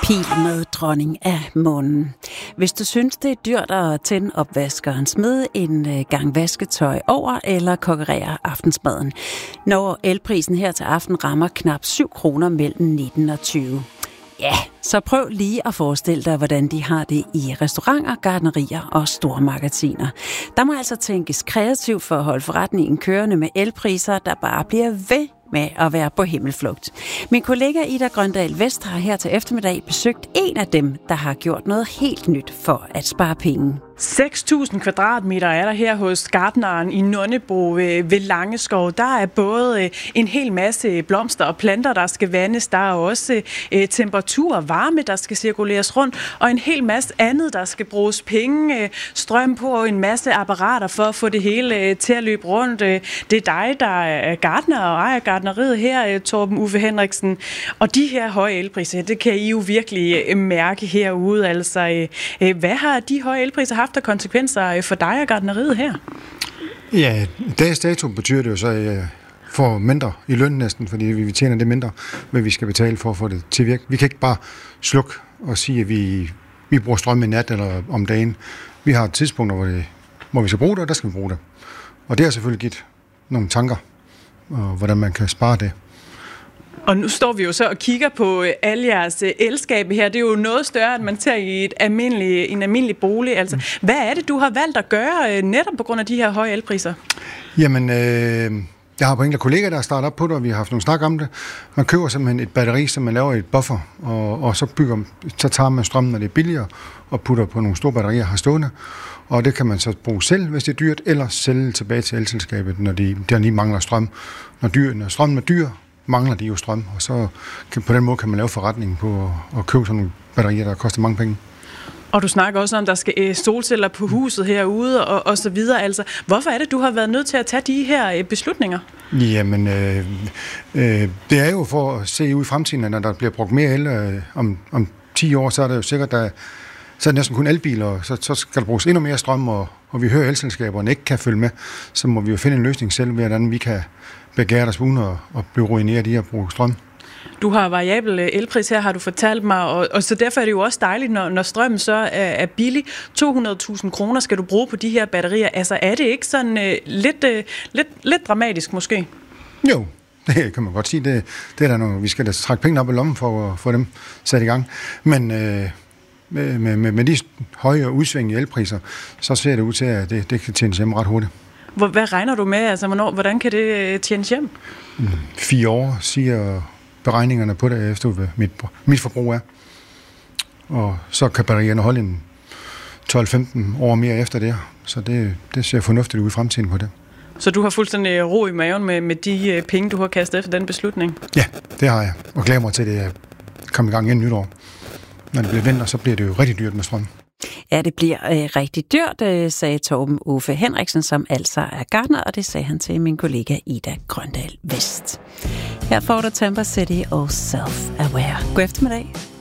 Pil med dronning af månen. Hvis du synes, det er dyrt at tænde opvaskeren, smid en gang vasketøj over eller kokkerere aftensmaden, når elprisen her til aften rammer knap 7 kroner mellem 19 og 20. Ja, så prøv lige at forestille dig, hvordan de har det i restauranter, gartnerier og store magasiner. Der må altså tænkes kreativt for at holde forretningen kørende med elpriser, der bare bliver ved med at være på himmelflugt. Min kollega Ida Grøndal Vest har her til eftermiddag besøgt en af dem, der har gjort noget helt nyt for at spare penge. 6.000 kvadratmeter er der her hos gartneren i Nonnebo ved Langeskov. Der er både en hel masse blomster og planter, der skal vandes. Der er også temperatur og varme, der skal cirkuleres rundt. Og en hel masse andet, der skal bruges penge, strøm på og en masse apparater for at få det hele til at løbe rundt. Det er dig, der er gartner og ejer gartneriet her, Torben Uffe Henriksen. Og de her høje elpriser, det kan I jo virkelig mærke herude. Altså, hvad har de høje elpriser haft af konsekvenser for dig og gartneriet her? Ja, dags dato betyder det jo så, at jeg får mindre i løn næsten, fordi vi tjener det mindre, hvad vi skal betale for at få det til virke. Vi kan ikke bare slukke og sige, at vi bruger strøm i nat eller om dagen. Vi har tidspunkter, hvor vi skal bruge det, og der skal vi bruge det. Og det har selvfølgelig givet nogle tanker, hvordan man kan spare det. Og nu står vi jo så og kigger på alle jeres elskabe her. Det er jo noget større, end man ser i en almindelig bolig. Altså, hvad er det, du har valgt at gøre netop på grund af de her høje elpriser? Jamen, jeg har på enkelte kollegaer, der har startet op på det, og vi har haft nogle snak om det. Man køber simpelthen et batteri, som man laver i et buffer, og så tager man strømmen, når det er billigere, og putter på nogle store batterier, har stående. Og det kan man så bruge selv, hvis det er dyrt, eller sælge tilbage til elselskabet, når der lige mangler strøm. Når strømmen er dyr, mangler de jo strøm, og så på den måde kan man lave forretning på at købe sådan nogle batterier, der koster mange penge. Og du snakker også om, at der skal solceller på huset herude og så videre. Altså, hvorfor er det, du har været nødt til at tage de her beslutninger? Jamen, det er jo for at se ud i fremtiden, at når der bliver brugt mere el om 10 år, så er det jo sikkert, så er det næsten kun elbiler, og så skal der bruges endnu mere strøm, og vi hører, at elselskaberne ikke kan følge med, så må vi jo finde en løsning selv, hvordan vi kan begære os uden at blive ruineret i at bruge strøm. Du har variabel elpris her, har du fortalt mig, og så derfor er det jo også dejligt, når strømmen så er billig. 200.000 kroner skal du bruge på de her batterier. Altså, er det ikke sådan lidt dramatisk måske? Jo, det kan man godt sige. Det er der noget, vi skal da trække penge op i lommen for at få dem sat i gang. Men med de høje udsving i elpriser, så ser det ud til, at det kan tjenes hjem ret hurtigt. Hvad regner du med? Altså, hvordan kan det tjenes hjem? 4 år, siger beregningerne på det, efter hvad mit forbrug er. Og så kan batterierne holde en 12-15 år mere efter det. Så det ser fornuftigt ud i fremtiden på det. Så du har fuldstændig ro i maven med de penge, du har kastet efter den beslutning? Ja, det har jeg. Og glæder mig til, at jeg kommer i gang inden nytår. Når det bliver vinter, så bliver det jo rigtig dyrt med strøm. Ja, det bliver rigtig dyrt, sagde Torben Uffe Henriksen, som altså er gartner, og det sagde han til min kollega Ida Grøndal Vest. Her får du Temper City og Self-Aware. God eftermiddag.